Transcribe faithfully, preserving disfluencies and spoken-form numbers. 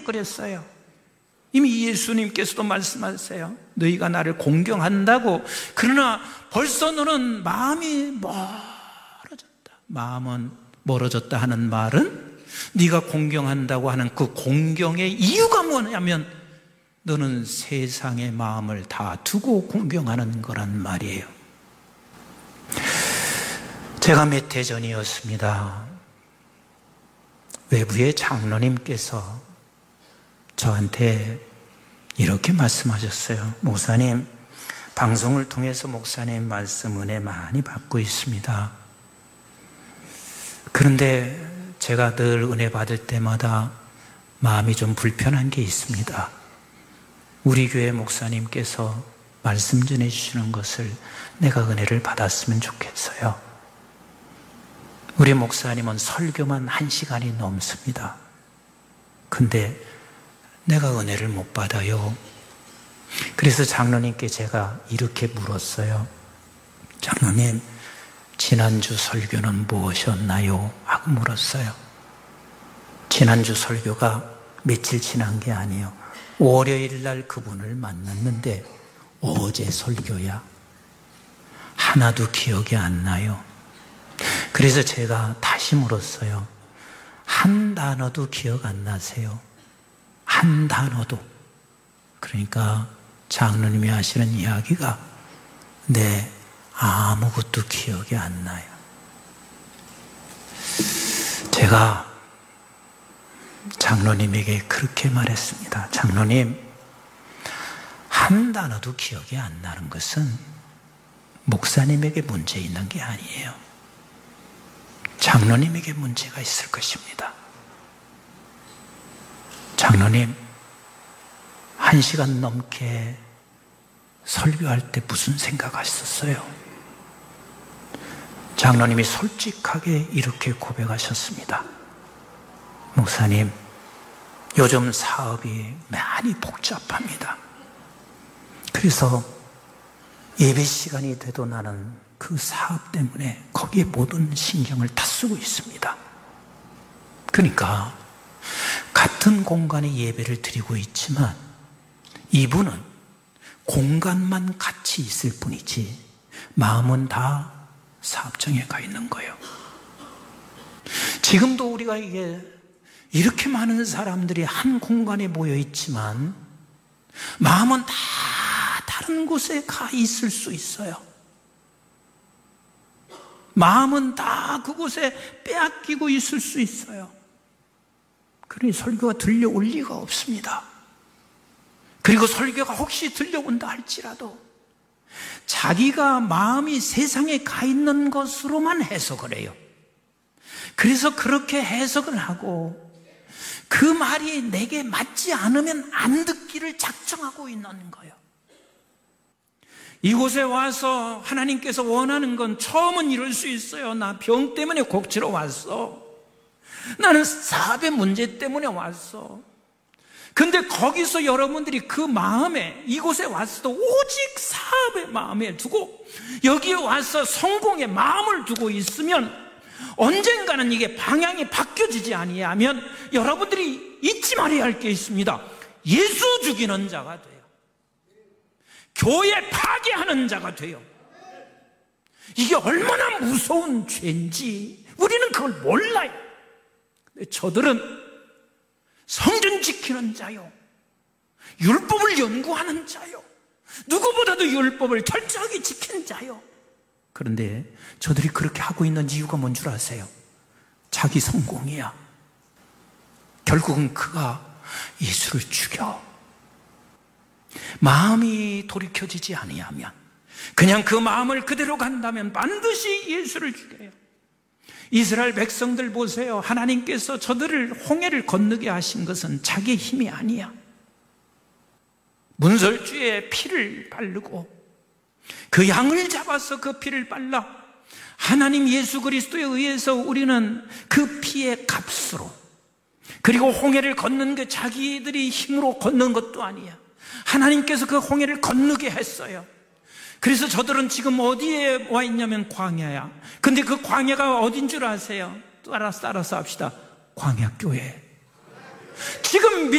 그랬어요. 이미 예수님께서도 말씀하세요. 너희가 나를 공경한다고. 그러나 벌써 너는 마음이 멀어졌다. 마음은 멀어졌다 하는 말은 네가 공경한다고 하는 그 공경의 이유가 뭐냐면 너는 세상의 마음을 다 두고 공경하는 거란 말이에요. 제가 몇 해 전이었습니다. 외부의 장로님께서 저한테 이렇게 말씀하셨어요. 목사님, 방송을 통해서 목사님 말씀 은혜 많이 받고 있습니다. 그런데 제가 늘 은혜 받을 때마다 마음이 좀 불편한 게 있습니다. 우리 교회 목사님께서 말씀 전해주시는 것을 내가 은혜를 받았으면 좋겠어요. 우리 목사님은 설교만 한 시간이 넘습니다. 근데 내가 은혜를 못 받아요. 그래서 장로님께 제가 이렇게 물었어요. 장로님, 지난주 설교는 무엇이었나요? 하고 물었어요. 지난주 설교가 며칠 지난 게 아니에요. 월요일 날 그분을 만났는데 어제 설교야. 하나도 기억이 안 나요. 그래서 제가 다시 물었어요. 한 단어도 기억 안 나세요? 한 단어도. 그러니까 장로님이 하시는 이야기가 네, 아무것도 기억이 안 나요. 제가 장로님에게 그렇게 말했습니다. 장로님, 한 단어도 기억이 안 나는 것은 목사님에게 문제 있는 게 아니에요. 장로님에게 문제가 있을 것입니다. 장로님, 한 시간 넘게 설교할 때 무슨 생각하셨어요? 장로님이 솔직하게 이렇게 고백하셨습니다. 목사님, 요즘 사업이 많이 복잡합니다. 그래서 예배 시간이 돼도 나는 그 사업 때문에 거기에 모든 신경을 다 쓰고 있습니다. 그러니까 같은 공간에 예배를 드리고 있지만 이분은 공간만 같이 있을 뿐이지 마음은 다 사업장에 가 있는 거예요. 지금도 우리가 이게 이렇게 많은 사람들이 한 공간에 모여 있지만 마음은 다 다른 곳에 가 있을 수 있어요. 마음은 다 그곳에 빼앗기고 있을 수 있어요. 그러니 설교가 들려올 리가 없습니다. 그리고 설교가 혹시 들려온다 할지라도 자기가 마음이 세상에 가 있는 것으로만 해석을 해요. 그래서 그렇게 해석을 하고 그 말이 내게 맞지 않으면 안 듣기를 작정하고 있는 거예요. 이곳에 와서 하나님께서 원하는 건 처음은 이럴 수 있어요. 나 병 때문에 곡치러 왔어. 나는 사업의 문제 때문에 왔어. 근데 거기서 여러분들이 그 마음에 이곳에 왔어도 오직 사업의 마음에 두고 여기에 와서 성공의 마음을 두고 있으면 언젠가는 이게 방향이 바뀌어지지 아니하면 여러분들이 잊지 말아야 할 게 있습니다. 예수 죽이는 자가 돼요. 교회 파괴하는 자가 돼요. 이게 얼마나 무서운 죄인지 우리는 그걸 몰라요. 근데 저들은 성전 지키는 자요, 율법을 연구하는 자요, 누구보다도 율법을 철저하게 지키는 자요. 그런데 저들이 그렇게 하고 있는 이유가 뭔 줄 아세요? 자기 성공이야. 결국은 그가 예수를 죽여. 마음이 돌이켜지지 아니하면, 그냥 그 마음을 그대로 간다면 반드시 예수를 죽여요. 이스라엘 백성들 보세요. 하나님께서 저들을 홍해를 건너게 하신 것은 자기의 힘이 아니야. 문설주에 피를 바르고 그 양을 잡아서 그 피를 발라 하나님 예수 그리스도에 의해서 우리는 그 피의 값으로, 그리고 홍해를 걷는 게 자기들이 힘으로 걷는 것도 아니야. 하나님께서 그 홍해를 건너게 했어요. 그래서 저들은 지금 어디에 와 있냐면 광야야. 근데 그 광야가 어딘 줄 아세요? 따라서 따라서 합시다. 광야교회. 지금